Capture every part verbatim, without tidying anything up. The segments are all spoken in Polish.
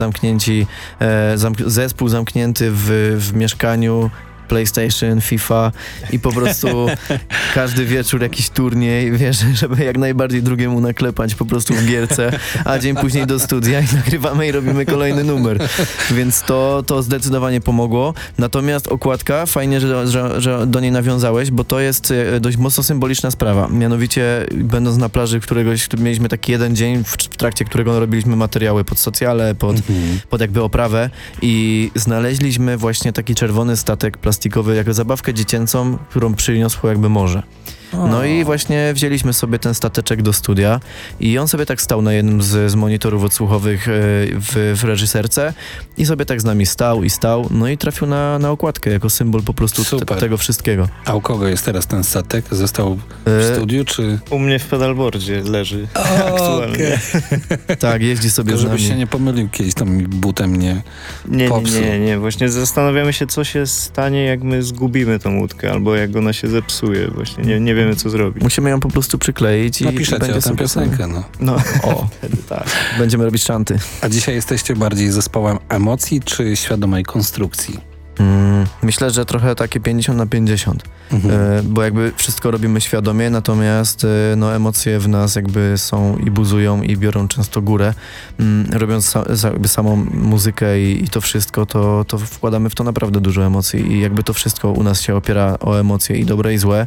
zamknięci, e, zamk- zespół zamknięty w, w mieszkaniu, PlayStation, FIFA i po prostu każdy wieczór jakiś turniej, wiesz, żeby jak najbardziej drugiemu naklepać po prostu w gierce, a dzień później do studia i nagrywamy i robimy kolejny numer. Więc to, to zdecydowanie pomogło. Natomiast okładka, fajnie, że, że, że do niej nawiązałeś, bo to jest dość mocno symboliczna sprawa. Mianowicie, będąc na plaży któregoś, mieliśmy taki jeden dzień, w, w trakcie którego robiliśmy materiały pod socjale, pod, mhm. pod jakby oprawę i znaleźliśmy właśnie taki czerwony statek plastikowy jako zabawkę dziecięcą, którą przyniosło jakby morze. No i właśnie wzięliśmy sobie ten stateczek do studia i on sobie tak stał na jednym z, z monitorów odsłuchowych w, w reżyserce i sobie tak z nami stał i stał, no i trafił na, na okładkę jako symbol po prostu te, tego wszystkiego. A u kogo jest teraz ten statek? Został w e... studiu, czy... U mnie w pedalboardzie leży o, aktualnie. Okay. Tak, jeździ sobie Tylko z nami. żebyś się nie pomylił kiedyś tam butem nie nie, popsuł. Nie, nie, nie. Właśnie zastanawiamy się, co się stanie, jak my zgubimy tą łódkę, albo jak ona się zepsuje. Właśnie nie, nie wiemy, co zrobić. Musimy ją po prostu przykleić i napiszecie będzie o tę piosenkę, no. No, o, tak. Będziemy robić szanty. A dzisiaj jesteście bardziej zespołem emocji, czy świadomej konstrukcji? Mm, myślę, że trochę takie pięćdziesiąt na pięćdziesiąt, mhm. e, bo jakby wszystko robimy świadomie, natomiast e, no, emocje w nas jakby są i buzują i biorą często górę. Mm, robiąc sa, jakby samą muzykę i, i to wszystko, to, to wkładamy w to naprawdę dużo emocji i jakby to wszystko u nas się opiera o emocje i dobre i złe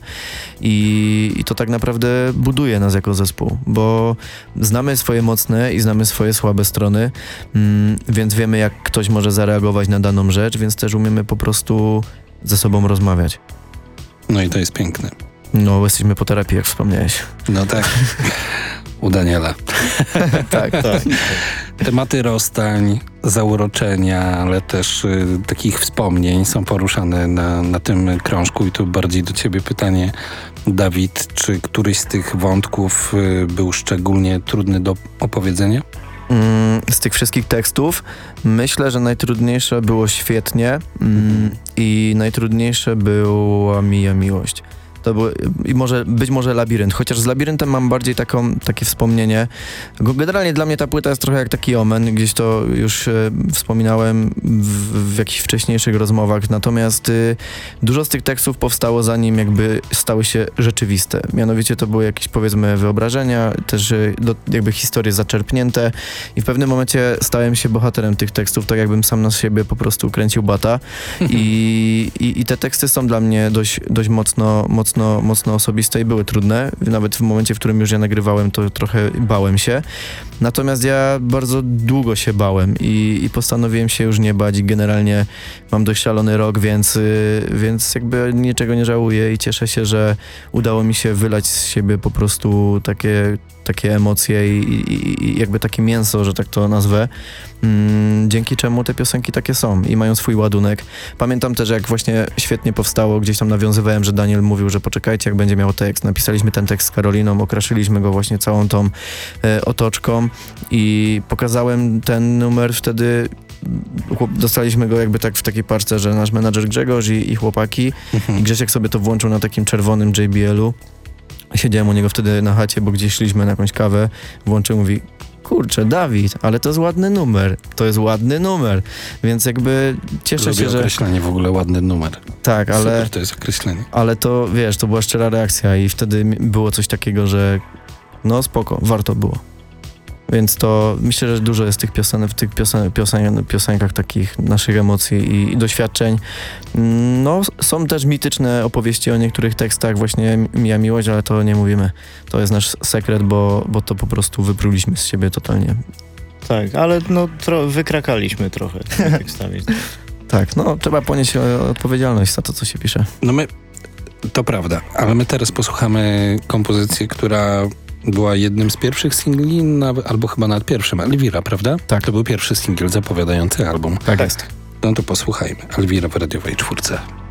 i, i to tak naprawdę buduje nas jako zespół, bo znamy swoje mocne i znamy swoje słabe strony, mm, więc wiemy, jak ktoś może zareagować na daną rzecz, więc też umiemy po prostu ze sobą rozmawiać. No i to jest piękne. No, jesteśmy po terapii, jak wspomniałeś. No tak. U Daniela. tak, tak. Tematy rozstań, zauroczenia, ale też y, takich wspomnień są poruszane na, na tym krążku i tu bardziej do ciebie pytanie, Dawid, czy któryś z tych wątków y, był szczególnie trudny do opowiedzenia? Z tych wszystkich tekstów myślę, że najtrudniejsze było Świetnie mm, i najtrudniejsze była Mija miłość. To było, i może, być może Labirynt, chociaż z Labiryntem mam bardziej taką, takie wspomnienie. Generalnie dla mnie ta płyta jest trochę jak taki omen, gdzieś to już e, wspominałem w, w jakichś wcześniejszych rozmowach, natomiast y, dużo z tych tekstów powstało zanim jakby stały się rzeczywiste. Mianowicie to były jakieś, powiedzmy, wyobrażenia, też y, do, jakby historie zaczerpnięte i w pewnym momencie stałem się bohaterem tych tekstów, tak jakbym sam na siebie po prostu kręcił bata i, i, i te teksty są dla mnie dość, dość mocno, mocno Mocno, mocno osobiste i były trudne. Nawet w momencie, w którym już je nagrywałem, to trochę bałem się. Natomiast ja bardzo długo się bałem i, i postanowiłem się już nie bać i generalnie mam dość szalony rok, więc, więc jakby niczego nie żałuję i cieszę się, że udało mi się wylać z siebie po prostu takie, takie emocje i, i, i jakby takie mięso, że tak to nazwę, mm, dzięki czemu te piosenki takie są i mają swój ładunek. Pamiętam też, jak właśnie Świetnie powstało, gdzieś tam nawiązywałem, że Daniel mówił, że poczekajcie, jak będzie miał tekst. Napisaliśmy ten tekst z Karoliną, okraszyliśmy go właśnie całą tą e, otoczką i pokazałem ten numer wtedy. Dostaliśmy go jakby tak w takiej parce, że nasz menadżer Grzegorz i, i chłopaki mhm. i Grzesiek sobie to włączył na takim czerwonym J B L-u. Siedziałem u niego wtedy na chacie, bo gdzieś szliśmy na jakąś kawę, włączył, mówi: kurczę, Dawid, ale to jest ładny numer, to jest ładny numer, więc jakby cieszę Lubię się, że... określenie w ogóle, ładny numer. Tak, ale... Super, to jest określenie. Ale to, wiesz, to była szczera reakcja i wtedy było coś takiego, że no spoko, warto było. Więc to myślę, że dużo jest tych piosenek, w tych piosen, piosen, piosenkach takich naszych emocji i, i doświadczeń. No, są też mityczne opowieści o niektórych tekstach, właśnie Mija miłość, ale to nie mówimy. To jest nasz sekret, bo, bo to po prostu wypruliśmy z siebie totalnie. Tak, ale no tro- wykrakaliśmy trochę tekstami. Tak, no trzeba ponieść odpowiedzialność za to, co się pisze. No my, to prawda, ale my teraz posłuchamy kompozycji, która była jednym z pierwszych singli, nawet, albo chyba nawet pierwszym, Elwira, prawda? Tak. To był pierwszy singiel zapowiadający album. Tak jest. No to posłuchajmy. Elwira w radiowej czwórce.